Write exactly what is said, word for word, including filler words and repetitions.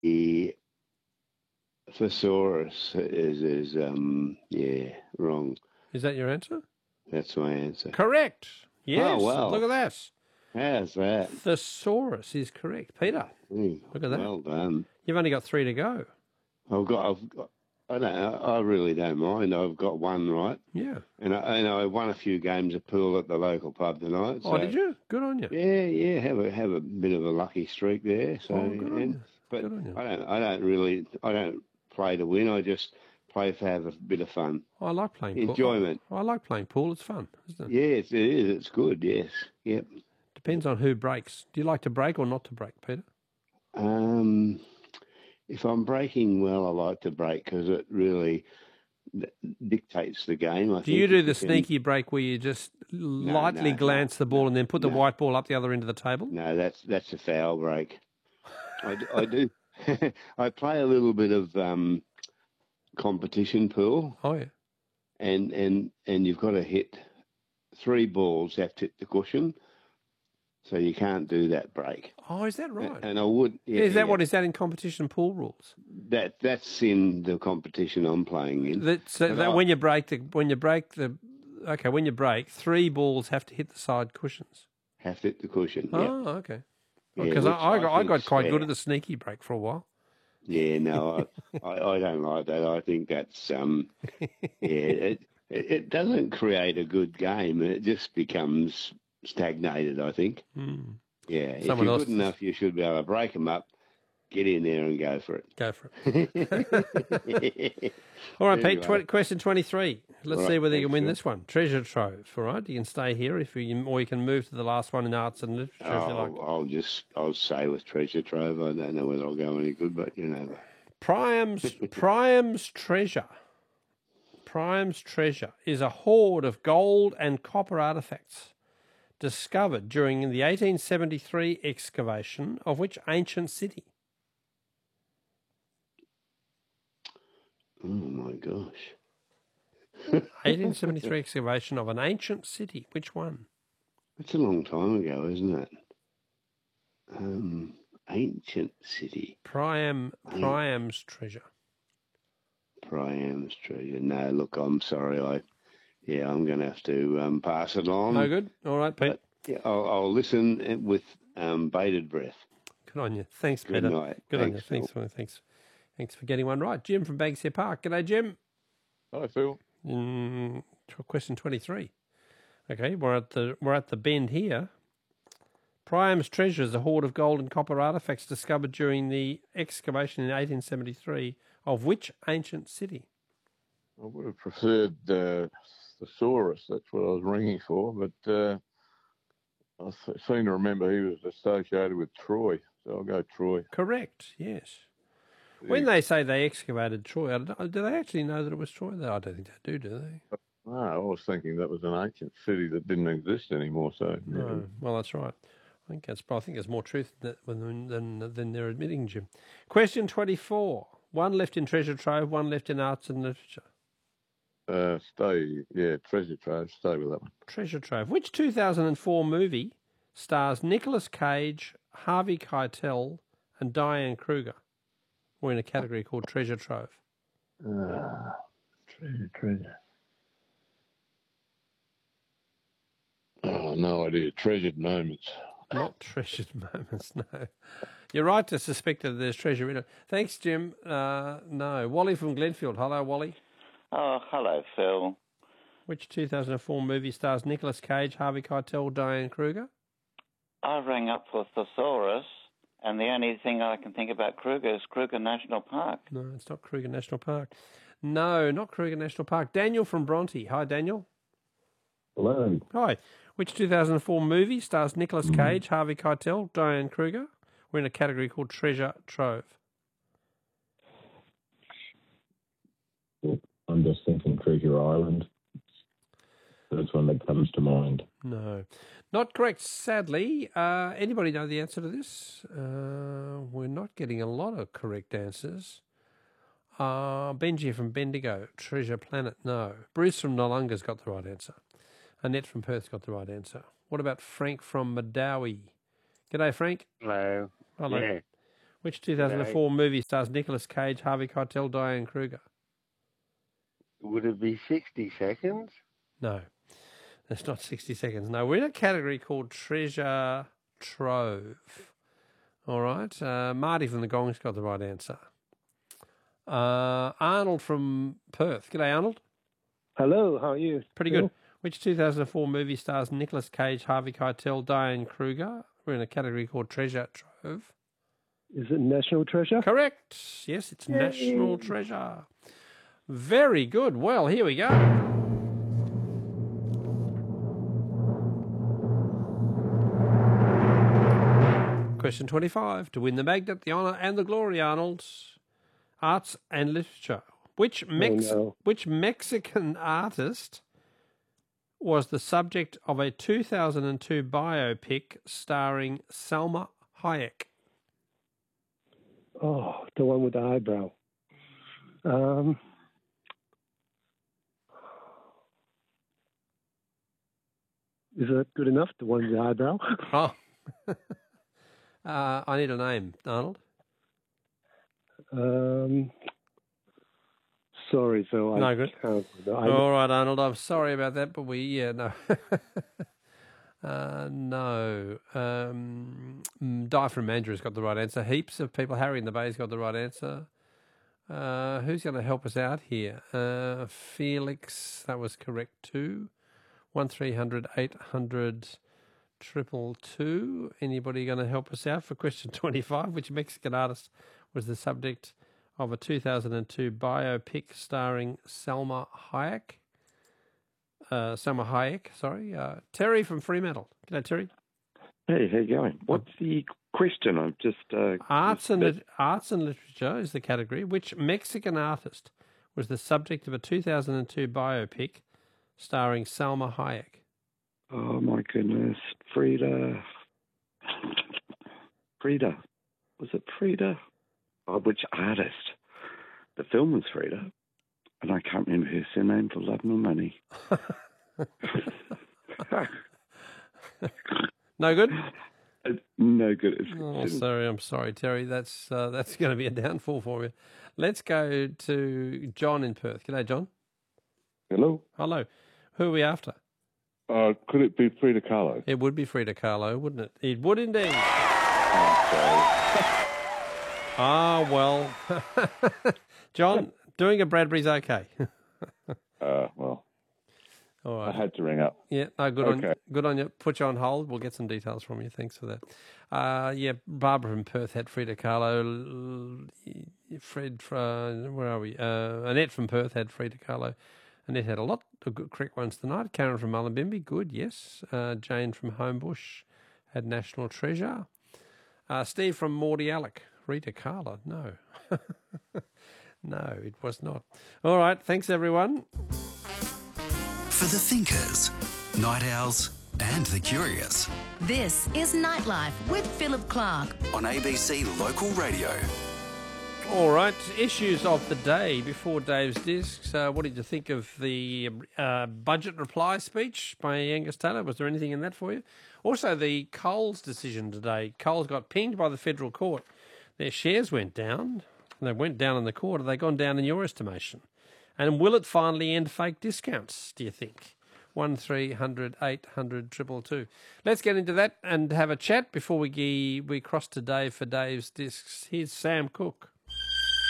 The thesaurus is, is um, yeah, wrong. Is that your answer? That's my answer. Correct. Yes. Oh, wow. Look at that. How's that? Thesaurus is correct. Peter, Mm, look at that. well done. You've only got three to go. I've got, I've got, I don't, I really don't mind. I've got one right. Yeah. And I, and I won a few games of pool at the local pub tonight. So, Oh, did you? Good on you. Yeah, yeah, have a have a bit of a lucky streak there. So, Oh, good on and, you. but Good on you. I don't, I don't really, I don't play to win. I just play to have a bit of fun. I like playing pool. Enjoyment. I, I like playing pool. It's fun, isn't it? Yes, it is. It's good. Yes. Yep. Depends on who breaks. Do you like to break or not to break, Peter? Um, if I'm breaking well, I like to break because it really dictates the game. I do think you do you the can, sneaky break where you just lightly no, glance no, the ball no, and then put the no. white ball up the other end of the table? No, that's that's a foul break. I, d- I do. I play a little bit of um, competition pool. Oh, yeah. And, and and you've got to hit three balls have to hit the cushion, so you can't do that break. Oh, is that right? And I would. Yeah, is that yeah. what is that in competition pool rules? That that's in the competition I'm playing in. That, so But that I- when you break the when you break the okay when you break three balls have to hit the side cushions. Have to hit the cushion. Yeah. Oh, okay. Yeah, Because which I, I got I got think's quite fair. good at the sneaky break for a while. Yeah, no, I, I, I don't like that. I think that's um, yeah, it, it it doesn't create a good game. It just becomes stagnated. I think. Hmm. Yeah, Someone if you're else good enough, you should be able to break them up, get in there and go for it. Go for it. All right, Pete. Anyway. tw- question twenty-three. Let's All see right, whether you thanks, can win Phil. this one. Treasure trove. All right, you can stay here if you, or you can move to the last one in arts and literature if you like. I'll, I'll just I'll say with treasure trove. I don't know whether I'll go any good, but you know. Priam's Priam's treasure. Priam's treasure is a hoard of gold and copper artifacts discovered during the eighteen seventy-three excavation of which ancient city? Oh my gosh. eighteen seventy-three excavation of an ancient city. Which one? That's a long time ago, isn't it? Um, ancient city. Priam Priam's treasure. Priam's treasure. No, look, I'm sorry. I, yeah, I'm going to have to um, pass it on. No good. All right, Pete. But, yeah, I'll, I'll listen with um, bated breath. Good on you. Thanks, Good Peter. night. Good Thanks, on you. Thanks for thanks. Thanks for getting one right. Jim from Banksia Park. G'day, Jim. Hello, Phil. Mm, question twenty-three. Okay, we're at the we're at the bend here. Priam's treasure is a hoard of gold and copper artifacts discovered during the excavation in eighteen seventy-three of which ancient city? I would have preferred uh, Thesaurus. That's what I was ringing for, but uh, I th- seem to remember he was associated with Troy, so I'll go Troy. Correct. Yes. When they say they excavated Troy, I don't- do they actually know that it was Troy? I don't think they do, do they? No, I was thinking that was an ancient city that didn't exist anymore. So No. Well, that's right. I think that's. I think there's more truth in that than than, than they're admitting, Jim. Question twenty-four. One left in treasure trove, one left in arts and literature. uh, stay, yeah, treasure trove. Stay with that one. Treasure trove. Which two thousand four movie stars Nicolas Cage, Harvey Keitel, and Diane Kruger? We're in a category called treasure trove. Uh, treasure, treasure. Oh, no idea. Treasured moments. Not treasured moments, no. You're right to suspect that there's treasure in it. Thanks, Jim. Uh, no. Wally from Glenfield. Hello, Wally. Oh, hello, Phil. Which two thousand four movie stars Nicolas Cage, Harvey Keitel, Diane Kruger? I rang up for Thesaurus, and the only thing I can think about Kruger is Kruger National Park. No, it's not Kruger National Park. No, not Kruger National Park. Daniel from Bronte. Hi, Daniel. Hello. Hi. Which two thousand four movie stars Nicolas Cage, Harvey Keitel, Diane Kruger? We're in a category called Treasure Trove. I'm just thinking Treasure Island. That's one that comes to mind. No. Not correct, sadly. Uh, anybody know the answer to this? Uh, we're not getting a lot of correct answers. Uh, Benji from Bendigo, Treasure Planet, no. Bruce from Nollunga's got the right answer. Annette from Perth's got the right answer. What about Frank from Madawi? G'day, Frank. Hello. Hello. Yeah. Which two thousand four movie stars Nicolas Cage, Harvey Keitel, Diane Kruger? Would it be sixty seconds? No, that's not sixty seconds. No, we're in a category called Treasure Trove. All right. Uh, Marty from the Gong's got the right answer. Uh, Arnold from Perth. G'day, Arnold. Hello, how are you? Pretty good. Which two thousand four movie stars Nicolas Cage, Harvey Keitel, Diane Kruger? We're in a category called Treasure Trove. Is it National Treasure? Correct. Yes, it's Yay. National Treasure. Very good. Well, here we go. Question twenty-five. To win the magnet, the honour and the glory, Arnold. Arts and literature. Which Mex- oh, no. which Mexican artist was the subject of a two thousand two biopic starring Salma Hayek? Oh, the one with the eyebrow. Um, is that good enough? The one with the eyebrow? Oh, uh, I need a name, Arnold. Um, sorry, Phil. No I good. Can't, I, All right, Arnold. I'm sorry about that, but we yeah no. Uh, no. Um, Di from Mandurah's got the right answer. Heaps of people. Harry in the Bay's got the right answer. Uh, who's going to help us out here? Uh, Felix, that was correct too. One three hundred eight hundred triple two. Anybody going to help us out for question twenty-five? Which Mexican artist was the subject of a two thousand two biopic starring Salma Hayek? Uh, Salma Hayek, sorry. Uh, Terry from Fremantle. G'day, Terry. Hey, how you going? What's the question? I'm just... Uh, arts, and just... lit- arts and literature is the category. Which Mexican artist was the subject of a two thousand two biopic starring Salma Hayek? Oh, my goodness. Frida... Frida. Was it Frida? Oh, which artist? The film was Frida. And I can't remember her surname for love nor money. No good? Uh, no good. It's, Oh, sorry. I'm sorry, Terry. That's uh, that's going to be a downfall for you. Let's go to John in Perth. G'day, John. Hello. Hello. Who are we after? Uh, could it be Frida Kahlo? It would be Frida Kahlo, wouldn't it? It would indeed. Oh, Ah, well. John, doing a Bradbury's okay. uh, well, All right. I had to ring up. Yeah, no, good Okay. on good on you. Put you on hold. We'll get some details from you. Thanks for that. Uh, yeah, Barbara from Perth had Frida Kahlo. Fred, from, where are we? Uh, Annette from Perth had Frida Kahlo. Annette had a lot of good correct ones tonight. Karen from Mullumbimby, good, yes. Uh, Jane from Homebush had National Treasure. Uh, Steve from Mordialloc, Rita Kahlo, no. No, it was not. All right, thanks everyone. For the thinkers, night owls and the curious. This is Nightlife with Philip Clark on A B C Local Radio. All right, issues of the day before Dave's Discs. Uh, what did you think of the uh, budget reply speech by Angus Taylor? Was there anything in that for you? Also, the Coles decision today. Coles got pinged by the federal court. Their shares went down. They went down in the court. Have they gone down in your estimation? And will it finally end fake discounts, do you think? One three hundred eight hundred triple two. Let's get into that and have a chat before we we cross to Dave for Dave's Discs. Here's Sam Cooke.